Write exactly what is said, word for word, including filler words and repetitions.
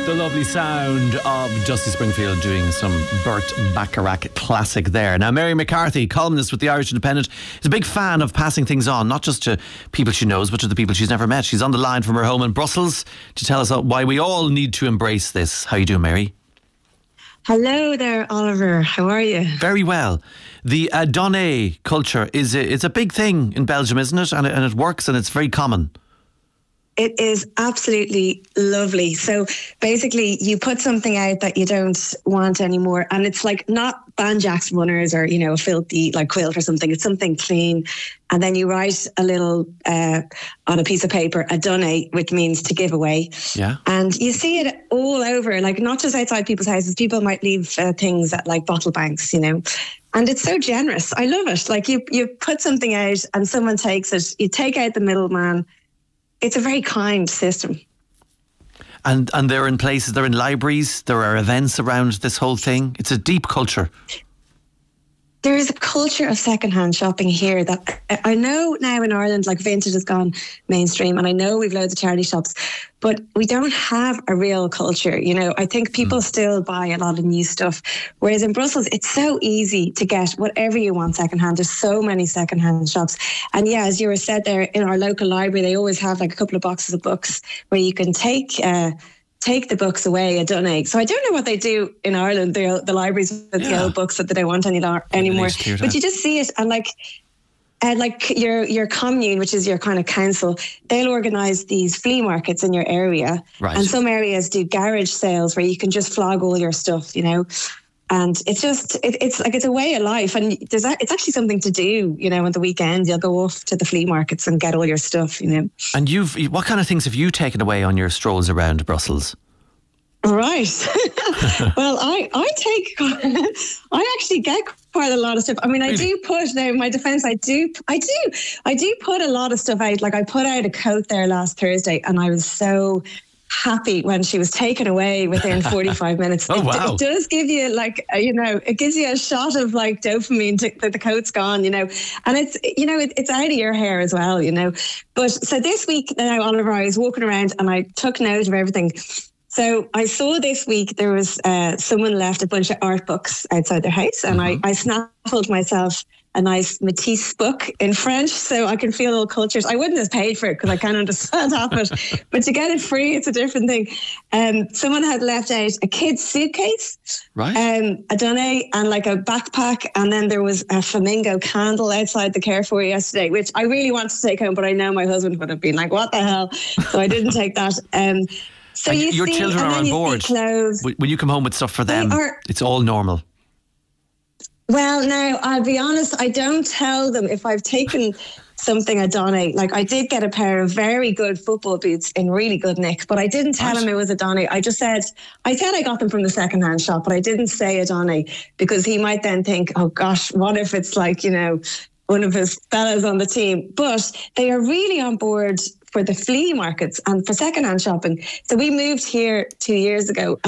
The lovely sound of Dusty Springfield doing some Burt Bacharach classic there. Now, Mary McCarthy, columnist with the Irish Independent, is a big fan of passing things on, not just to people she knows, but to the people she's never met. She's on the line from her home in Brussels to tell us why we all need to embrace this. How you doing, Mary? Hello there, Oliver. How are you? Very well. The Adonné culture is a, it's a big thing in Belgium, isn't it? And it, and it works and it's very common. It is absolutely lovely. So basically, you put something out that you don't want anymore, and it's like not Banjax runners or, you know, a filthy like quilt or something. It's something clean, and then you write a little uh, on a piece of paper, Adonné, which means to give away. Yeah. And you see it all over, like not just outside people's houses. People might leave uh, things at like bottle banks, you know. And it's so generous. I love it. Like you, you put something out, and someone takes it. You take out the middleman. It's a very kind system. And and they're in places, they're in libraries, there are events around this whole thing. It's a deep culture. There is a culture of secondhand shopping here that I know now in Ireland, like vintage has gone mainstream, and I know we've loads of charity shops, but we don't have a real culture. You know, I think people mm. still buy a lot of new stuff, whereas in Brussels, it's so easy to get whatever you want secondhand. There's so many secondhand shops. And yeah, as you were said there, in our local library, they always have like a couple of boxes of books where you can take... Uh, take the books away at Dunnig. So I don't know what they do in Ireland, the, the libraries with yeah. the old books that they don't want any lo- anymore. But you just see it, and like uh, like your your commune, which is your kind of council, they'll organise these flea markets in your area. Right. And some areas do garage sales where you can just flog all your stuff, you know. And it's just, it, it's like, it's a way of life. And there's a, it's actually something to do, you know, on the weekend. You'll go off to the flea markets and get all your stuff, you know. And you've, what kind of things have you taken away on your strolls around Brussels? Right. Well, I, I take, I actually get quite a lot of stuff. I mean, I really? do put, now in my defence, I do, I do, I do put a lot of stuff out. Like I put out a coat there last Thursday, and I was so happy when she was taken away within forty-five minutes. Oh, it, wow. it does give you like, you know, it gives you a shot of like dopamine to, that the coat's gone, you know, and it's, you know, it, it's out of your hair as well, you know. But so this week now, Oliver, I was walking around and I took note of everything. So I saw this week there was uh, someone left a bunch of art books outside their house, and mm-hmm. I, I snaffled myself a nice Matisse book in French, so I can feel all cultures. I wouldn't have paid for it because I can't understand half of it, but to get it free, it's a different thing. Um, someone had left out a kid's suitcase, right? Um, a Dunné, and like a backpack, and then there was a flamingo candle outside the Carrefour yesterday, which I really wanted to take home, but I know my husband would have been like, "What the hell?" So I didn't take that. Um, so and you your see, children and are on board. Clothes. When you come home with stuff for them, are, it's all normal. Well, now, I'll be honest, I don't tell them if I've taken something Adonné. Like, I did get a pair of very good football boots in really good nick, but I didn't tell what? him it was Adonné. I just said, I said I got them from the secondhand shop, but I didn't say Adonné because he might then think, oh gosh, what if it's like, you know, one of his fellas on the team? But they are really on board for the flea markets and for secondhand shopping. So we moved here two years ago.